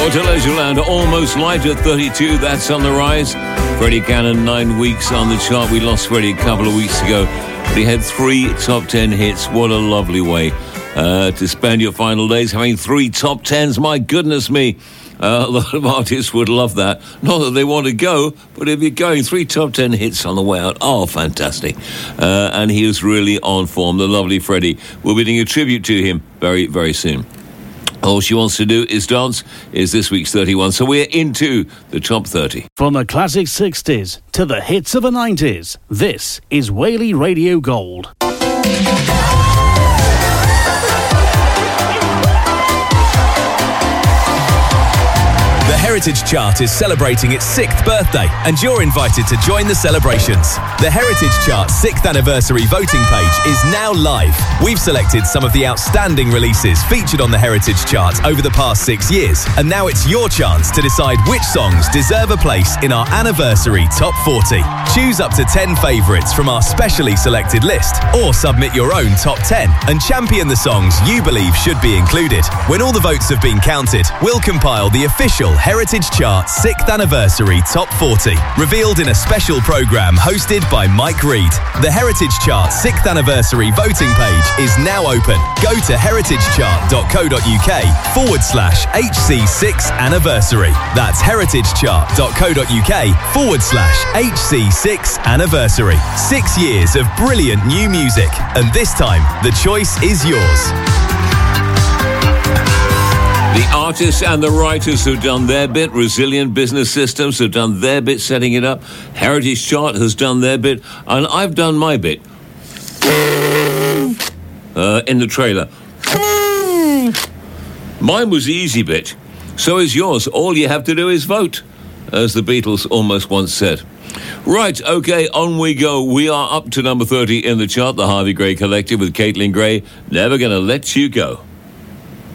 Hotel Leisureland, Almost Light at 32. That's on the rise. Freddie Cannon, 9 weeks on the chart. We lost Freddie a couple of weeks ago, but he had 3 top 10 hits. What a lovely way to spend your final days, having 3 top 10s. My goodness me. A lot of artists would love that. Not that they want to go, but if you're going, 3 top 10 hits on the way out. Oh, fantastic. And he was really on form. The lovely Freddie. We'll be doing a tribute to him very, very soon. All she wants to do is dance is this week's 31. So we're into the top 30. From the classic 60s to the hits of the 90s, this is Whaley Radio Gold. The Heritage Chart is celebrating its 6th birthday, and you're invited to join the celebrations. The Heritage Chart 6th anniversary voting page is now live. We've selected some of the outstanding releases featured on the Heritage Chart over the past 6 years, and now it's your chance to decide which songs deserve a place in our anniversary Top 40. Choose up to 10 favourites from our specially selected list, or submit your own Top 10 and champion the songs you believe should be included. When all the votes have been counted, we'll compile the official Heritage Chart 6th Anniversary Top 40, revealed in a special programme hosted by Mike Reid. The Heritage Chart 6th Anniversary voting page is now open. Go to heritagechart.co.uk/HC6 Anniversary. That's heritagechart.co.uk/HC6 Anniversary. 6 years of brilliant new music, and this time the choice is yours. The artists and the writers have done their bit. Resilient Business Systems have done their bit setting it up. Heritage Chart has done their bit. And I've done my bit. In the trailer. Mine was the easy bit. So is yours. All you have to do is vote, as the Beatles almost once said. Right, okay, on we go. We are up to number 30 in the chart. The Harvey Gray Collective with Caitlin Gray. Never Gonna Let You Go.